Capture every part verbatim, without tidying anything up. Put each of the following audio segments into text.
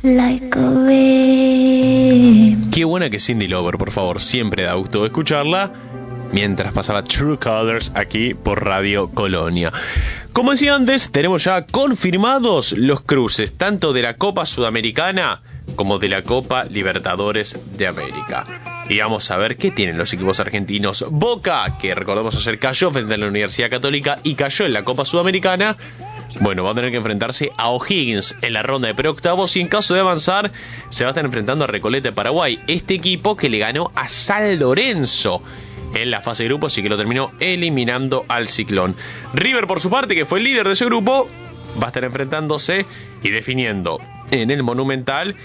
like a wave. Qué buena que Cyndi Lauper, por favor, siempre da gusto escucharla. Mientras pasaba True Colors aquí por Radio Colonia. Como decía antes, tenemos ya confirmados los cruces, tanto de la Copa Sudamericana como de la Copa Libertadores de América. Y vamos a ver qué tienen los equipos argentinos. Boca, que recordemos ayer cayó frente a la Universidad Católica y cayó en la Copa Sudamericana. Bueno, va a tener que enfrentarse a O'Higgins en la ronda de preoctavos y en caso de avanzar se va a estar enfrentando a Recoleta de Paraguay. Este equipo que le ganó a San Lorenzo en la fase de grupos y que lo terminó eliminando al Ciclón. River, por su parte, que fue el líder de ese grupo, va a estar enfrentándose y definiendo en el Monumental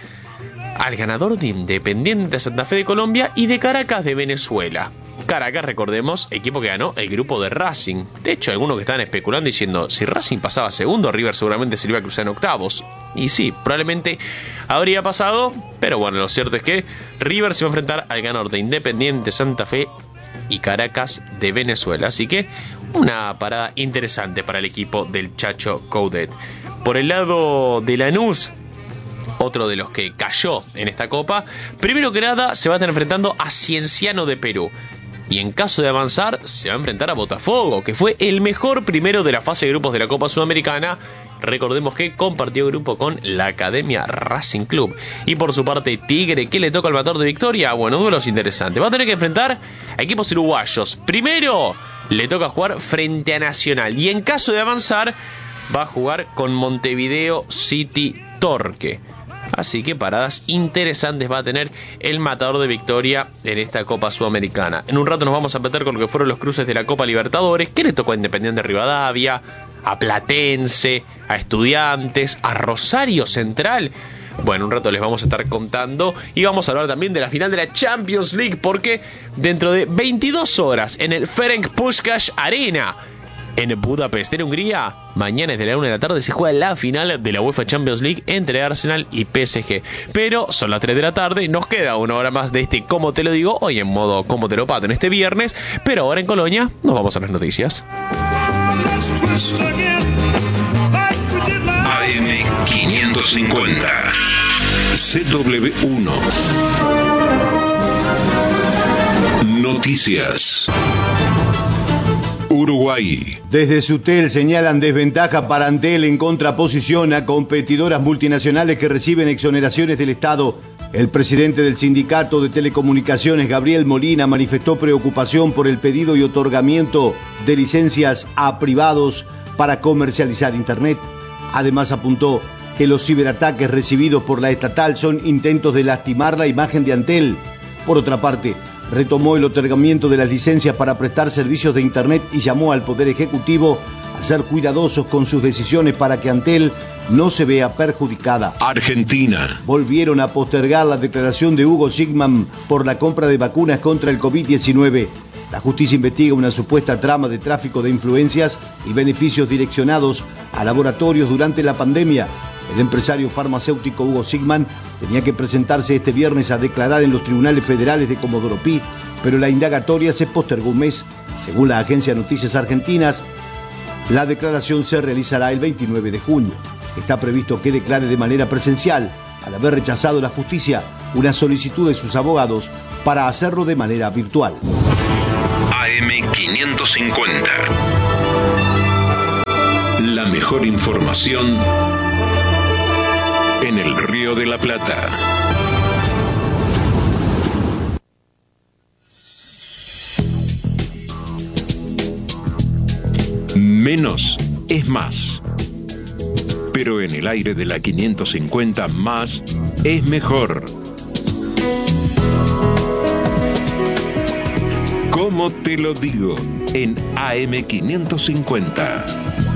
al ganador de Independiente de Santa Fe de Colombia y de Caracas de Venezuela. Caracas, recordemos, equipo que ganó el grupo de Racing. De hecho, algunos que estaban especulando diciendo, si Racing pasaba segundo, River seguramente se iba a cruzar en octavos. Y sí, probablemente habría pasado, pero bueno, lo cierto es que River se va a enfrentar al ganador de Independiente Santa Fe y Caracas de Venezuela. Así que una parada interesante para el equipo del Chacho Coudet. Por el lado de Lanús, otro de los que cayó en esta copa, primero que nada se va a estar enfrentando a Cienciano de Perú. Y en caso de avanzar, se va a enfrentar a Botafogo, que fue el mejor primero de la fase de grupos de la Copa Sudamericana. Recordemos que compartió grupo con la Academia Racing Club. Y por su parte, Tigre, que le toca al matador de Victoria. Bueno, duelos interesantes. Va a tener que enfrentar a equipos uruguayos. Primero, le toca jugar frente a Nacional. Y en caso de avanzar, va a jugar con Montevideo City Torque. Así que paradas interesantes va a tener el matador de Victoria en esta Copa Sudamericana. En un rato nos vamos a meter con lo que fueron los cruces de la Copa Libertadores. ¿Qué le tocó a Independiente Rivadavia? A Platense, a Estudiantes, a Rosario Central. Bueno, un rato les vamos a estar contando y vamos a hablar también de la final de la Champions League, porque dentro de veintidós horas en el Ferenc Puskás Arena en Budapest, en Hungría, mañana desde la una de la tarde se juega la final de la UEFA Champions League entre Arsenal y P S G. Pero son las tres de la tarde, nos queda una hora más de este Como Te Lo Digo, hoy en modo Como Te Lo Pato en este viernes, pero ahora en Colonia nos vamos a las noticias. A M quinientos cincuenta C W uno Noticias. Uruguay. Desde Sutel señalan desventaja para Antel en contraposición a competidoras multinacionales que reciben exoneraciones del Estado. El presidente del Sindicato de Telecomunicaciones, Gabriel Molina, manifestó preocupación por el pedido y otorgamiento de licencias a privados para comercializar Internet. Además apuntó que los ciberataques recibidos por la estatal son intentos de lastimar la imagen de Antel. Por otra parte, retomó el otorgamiento de las licencias para prestar servicios de Internet y llamó al Poder Ejecutivo a ser cuidadosos con sus decisiones para que Antel no se vea perjudicada. Argentina. Volvieron a postergar la declaración de Hugo Sigman por la compra de vacunas contra el COVID diecinueve. La justicia investiga una supuesta trama de tráfico de influencias y beneficios direccionados a laboratorios durante la pandemia. El empresario farmacéutico Hugo Sigman tenía que presentarse este viernes a declarar en los tribunales federales de Comodoro Pi, pero la indagatoria se postergó un mes. Según la agencia de Noticias Argentinas, la declaración se realizará el veintinueve de junio. Está previsto que declare de manera presencial, al haber rechazado la justicia una solicitud de sus abogados para hacerlo de manera virtual. A M quinientos cincuenta. La mejor información en el Río de la Plata. Menos es más. Pero en el aire de la quinientos cincuenta, más es mejor. ¿Cómo te lo digo? En A M quinientos cincuenta.